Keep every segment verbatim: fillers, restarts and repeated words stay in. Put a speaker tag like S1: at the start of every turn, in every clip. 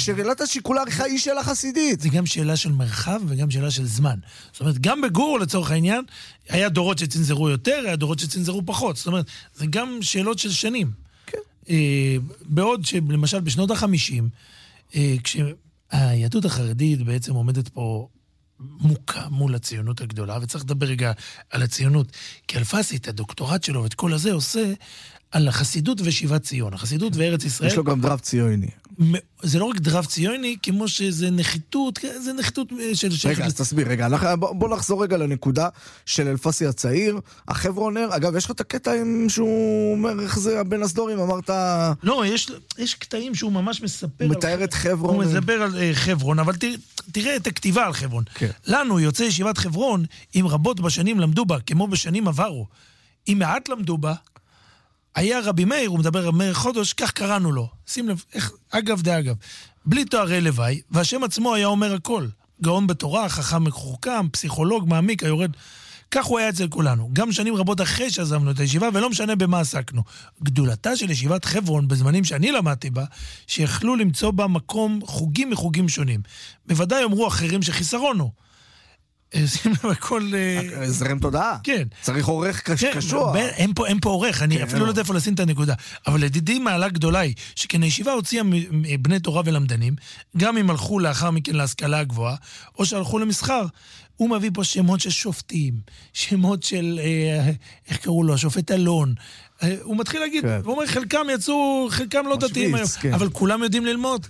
S1: שאלת השיקול העריכה היא שאלה חסידית.
S2: זה גם שאלה של מרחב וגם שאלה של זמן. זאת אומרת, גם בגור, לצורך העניין, היה דורות שצנזרו יותר, היה דורות שצנזרו פחות. זאת אומרת, זה גם שאלות של שנים.
S1: כן.
S2: בעוד שלמשל בשנות החמישים, כשהיהדות החרדית בעצם עומדת פה מוקה מול הציונות הגדולה, וצריך לדבר רגע על הציונות, כי אלפסי, את הדוקטורט שלו ואת כל הזה עושה על החסידות ושיבת ציון, החסידות וארץ ישראל.
S1: יש לו גם דרב ציוני.
S2: זה לא רק דרב ציוני, כמו שזה נחיתות, זה נחיתות של...
S1: רגע, אז תסביר, רגע, בוא נחזור רגע לנקודה של אלפסי הצעיר, החברונר, אגב, יש לך את הקטע שהוא אומר איך זה הבן הסדורים, אמרת...
S2: לא, יש, יש קטעים שהוא ממש מספר...
S1: הוא מתאר את חברון.
S2: הוא מדבר על uh, חברון, אבל תראה, תראה את הכתיבה על חברון. כן. לנו, יוצאי ישיבת חברון, אם רבות בשנים למדו בה, כמו בשנים עברו, אם מעט למדו בה, היה רבי מאיר, הוא מדבר על מאיר חודש, כך קראנו לו. שים לב, איך, אגב דה אגב. בלי תוארי לוואי, והשם עצמו היה אומר הכל. גאון בתורה, חכם מחוכם, פסיכולוג, מעמיק, היורד. כך הוא היה אצל כולנו. גם שנים רבות אחרי שעזבנו את הישיבה, ולא משנה במה עסקנו. גדולתה של ישיבת חברון, בזמנים שאני למדתי בה, שיכלו למצוא בה מקום חוגים מחוגים שונים. בוודאי אמרו אחרים שחיסרונו. שים לב הכל...
S1: זרם תודעה.
S2: כן.
S1: צריך עורך קשוע.
S2: אין פה עורך, אני אפילו לא יודע איפה לשים את הנקודה. אבל לדידי מעלה גדולה היא, שכן הישיבה הוציאה בני תורה ולמדנים, גם אם הלכו לאחר מכן להשכלה הגבוהה, או שהלכו למסחר, הוא מביא פה שמות של שופטים, שמות של, איך קראו לו, השופט אלון. הוא מתחיל להגיד, הוא אומר, חלקם יצאו, חלקם לא דתיים היום, אבל כולם יודעים ללמוד.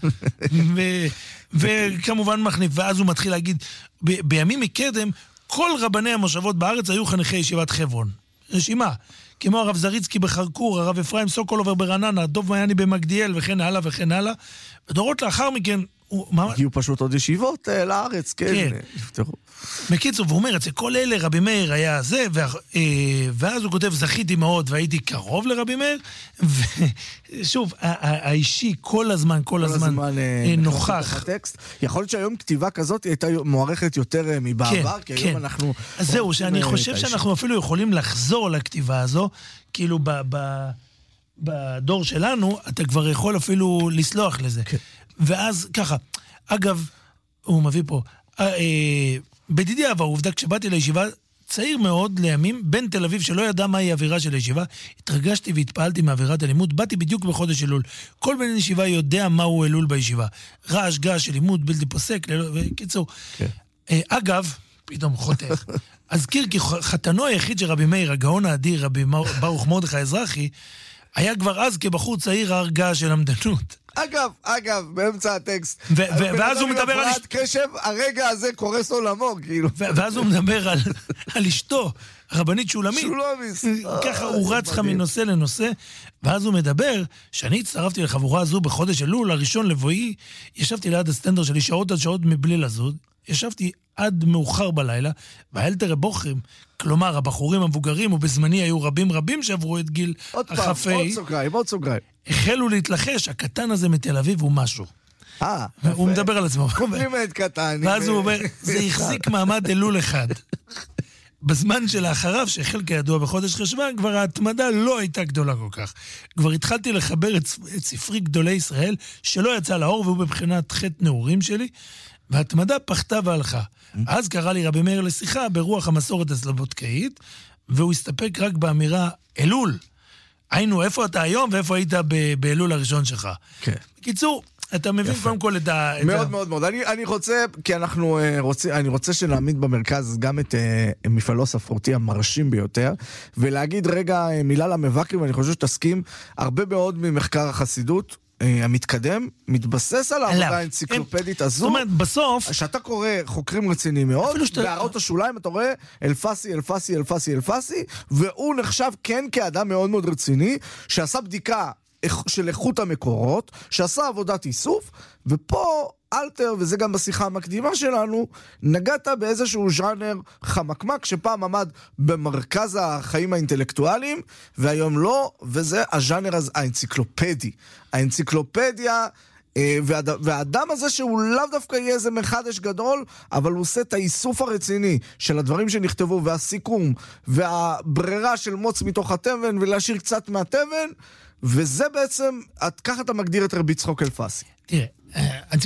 S2: וכמובן מחניף, ואז הוא מתחיל להגיד, בימים מקדם, כל רבני המושבות בארץ היו חניכי ישיבת חברון. רשימה, כמו הרב זריצקי בחרקור, הרב אפרים סוקולובר ברעננה, דוב מייני במגדיאל, וכן הלאה וכן הלאה. ודורות לאחר מכן,
S1: הגיעו פשוט עוד ישיבות לארץ, כן.
S2: בקיצור, והוא אומר, אצל כל אלה רבי מאיר היה זה, ואז הוא כותב, זכיתי מאוד והייתי קרוב לרבי מאיר, ושוב, האישי כל הזמן, כל הזמן נוכח.
S1: יכול להיות שהיום כתיבה כזאת הייתה מוערכת יותר מבעבר, כי היום אנחנו...
S2: אז זהו, שאני חושב שאנחנו אפילו יכולים לחזור לכתיבה הזו, כאילו בדור שלנו, אתה כבר יכול אפילו לסלוח לזה. ואז ככה, אגב, הוא מביא פה, בדידי אהבה, העובדה, כשבאתי לישיבה, צעיר מאוד לימים, בן תל אביב שלא ידע מהי האווירה של הישיבה, התרגשתי והתפעלתי מאווירת הלימוד, באתי בדיוק בחודש אלול. כל בן ישיבה יודע מהו אלול בישיבה. רעש, געש, לימוד, בלתי פוסק, וקיצור. אגב, פתאום חותך, אזכיר כי חתנו היחיד של רבי מאיר, הגאון האדיר, רבי ברוך מרדכי האזרחי, היה כבר אז כבחור צעיר הרגע של המדנות.
S1: אגב, אגב, באמצע הטקסט.
S2: ואז הוא מדבר על...
S1: קשב, הרגע הזה קורס עולמו, כאילו.
S2: ואז הוא מדבר על אשתו, הרבנית שולמית.
S1: שולמיס.
S2: ככה הוא רץ לך מנושא לנושא, ואז הוא מדבר, שאני הצטרפתי לחבורה הזו בחודש אלול, הראשון לבואי, ישבתי ליד הסטנדר שלי שעות עד שעות מבלי לזוז, ישבתי עד מאוחר בלילה, והאלתר בוחרים, כלומר, הבחורים המבוגרים, ובזמני היו רבים רבים שעברו את גיל החפי.
S1: עוד סוגריים, עוד סוגריים.
S2: החלו להתלחש, הקטן הזה מתל אביב הוא משהו.
S1: אה,
S2: הוא מדבר על עצמו.
S1: קומפלימנט קטן.
S2: ואז הוא אומר, זה החזיק מעמד אלול אחד. בזמן שלאחריו, שהחל כידוע בחודש חשבן, כבר ההתמדה לא הייתה גדולה כל כך. כבר התחלתי לחבר את, את ספרי גדולי ישראל, שלא יצא לאור, והוא בבחינת חטא נעורים שלי, וההתמדה פחתה והלכה. אז קרא לי רבי מאיר לשיחה ברוח המסורת הסלובודקאית, והוא הסתפק רק באמירה אלול. היינו, איפה אתה היום ואיפה היית באלול הראשון שלך.
S1: כן.
S2: בקיצור, אתה מבין קודם כל את ה...
S1: מאוד מאוד מאוד. אני, אני רוצה, כי אנחנו רוצים, אני רוצה שנעמיד במרכז גם את uh, מפעלו ספרותי המרשים ביותר, ולהגיד רגע מילה למבקרים, אני חושב שתסכים, הרבה מאוד ממחקר החסידות, המתקדם, מתבסס על העבודה האנציקלופדית הזו.
S2: זאת אומרת, בסוף...
S1: שאתה קורא חוקרים רציניים מאוד, בהערות השוליים אתה רואה אלפסי, אלפסי, אלפסי, אלפסי, והוא נחשב כן כאדם מאוד מאוד רציני, שעשה בדיקה של איכות המקורות, שעשה עבודת איסוף, ופה אלתר, וזה גם בשיחה המקדימה שלנו, נגעת באיזשהו ז'אנר חמקמק, שפעם עמד במרכז החיים האינטלקטואליים, והיום לא, וזה הז'אנר האנציקלופדי. האנציקלופדיה, והד... והאדם הזה שהוא לאו דווקא יהיה איזה מחדש גדול, אבל הוא עושה את האיסוף הרציני של הדברים שנכתבו, והסיכום, והברירה של מוץ מתוך התבן, ולהשאיר קצת מהתבן, וזה בעצם, ככה אתה מגדיר את רבי יצחק אלפסי.
S2: תראה,